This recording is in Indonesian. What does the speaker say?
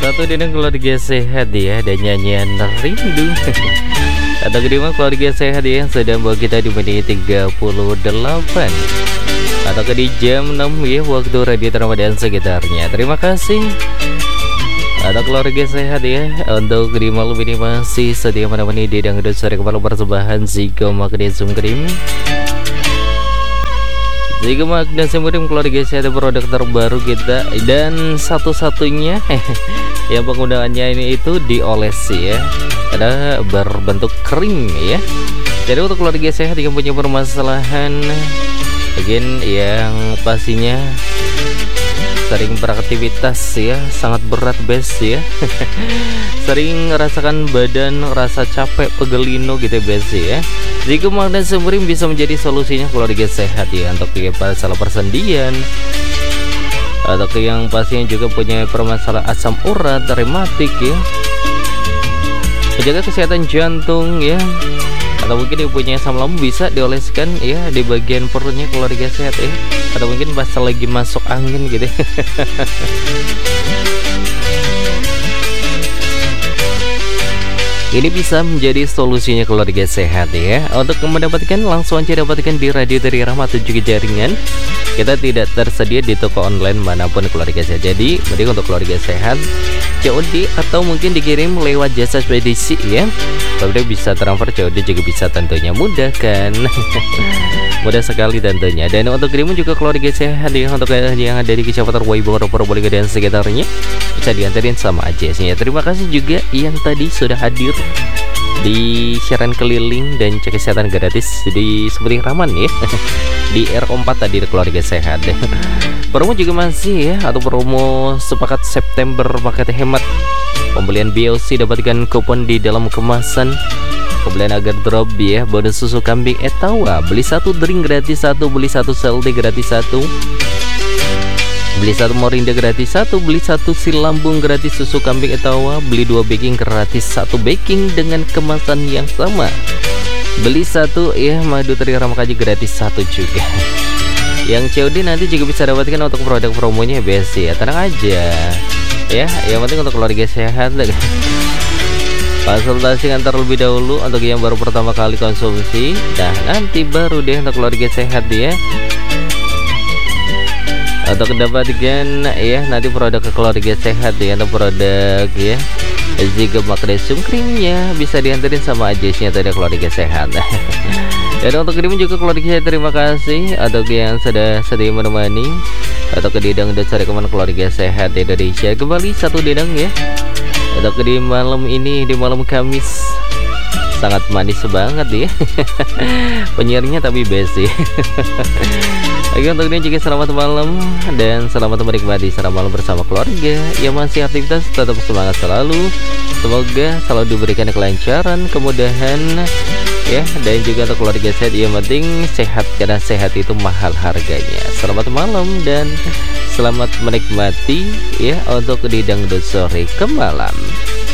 Satu dendeng keluarga sehat ya, dan nyanyian rindu. Atau kedua keluarga sehat ya, yang sedang bawa kita di menit 38. Atau ke di jam 6 ya, waktu radio Ramadan sekitarnya. Terima kasih. Atau keluarga sehat ya, untuk di malam ini masih setia menemani di dangdut sore kepala persembahan Zico Magnesium Cream. Zico Magnesium Cream keluarga sehat, produk terbaru kita dan satu-satunya yang penggunaannya ini itu dioles ya, ada berbentuk krim ya. Jadi untuk keluarga sehat yang punya permasalahan bagian yang pastinya sering beraktivitas ya, sangat berat bes ya. Sering merasakan badan rasa capek, pegelino gitu bes ya. Zico Magnesium Cream bisa menjadi solusinya keluarga sehat ya, untuk masalah persendian atau yang pastinya juga punya permasalahan asam urat, rematik ya, menjaga kesehatan jantung ya, atau mungkin yang punya asam lambung bisa dioleskan ya di bagian perutnya keluarga sehat ya, atau mungkin pas lagi masuk angin gitu. Ini bisa menjadi solusinya keluarga sehat ya. Untuk mendapatkan langsung aja dapatkan di Radio Dari Rahmat dan juga jaringan. Kita tidak tersedia di toko online manapun keluarga sehat. Jadi mending untuk keluarga sehat COD atau mungkin dikirim lewat jasa spedisi ya. Kemudian bisa transfer COD juga bisa, tentunya mudah kan. Mudah sekali tentunya. Dan untuk kiriman juga keluarga sehat ya, untuk yang ada di Kecamatan Waibong, Probolinggo dan sekitarnya bisa diantarin sama AJS-nya. Terima kasih juga yang tadi sudah hadir di siaran keliling dan cek kesehatan gratis di Seperti Raman ya. Di RO4 tadi keluarga sehat ya. Promo juga masih ya, atau promo sepakat September paket hemat. Pembelian BOC dapatkan kupon di dalam kemasan. Pembelian agar drop ya, bonus susu kambing Etawa, beli satu drink gratis satu, beli satu selde gratis satu, beli satu Morinda gratis satu, beli satu sil lambung gratis susu kambing Etawa, beli dua baking gratis satu baking dengan kemasan yang sama, beli satu ya madu teri ramakaji gratis satu juga. Yang COD nanti juga bisa dapatkan untuk produk promonya BSC ya, tenang aja ya, yang penting untuk keluarga sehat. Konsultasikan terlebih dahulu untuk yang baru pertama kali konsumsi. Nah nanti baru deh untuk keluarga sehat ya, untuk mendapatkan ya nanti produk ke keluarga sehat ya, untuk produk ya Zico Magnesium Creamnya bisa diantarin sama AJS-nya tadi keluarga sehat. Dan untuk kirim juga keluarga sehat, terima kasih untuk yang sudah setia menemani atau ke Didang dan cari kemana keluarga sehat Indonesia. Kembali satu Didang ya, untuk di malam ini, di malam Kamis sangat manis banget ya. Penyiarnya tapi besi. Oke, untuk ini juga selamat malam dan selamat menikmati selamat malam bersama keluarga yang masih aktivitas. Tetap semangat selalu, semoga selalu diberikan kelancaran, kemudahan ya, dan juga untuk keluarga sehat yang penting sehat, karena sehat itu mahal harganya. Selamat malam dan selamat menikmati ya untuk di dangdut sore ke malam.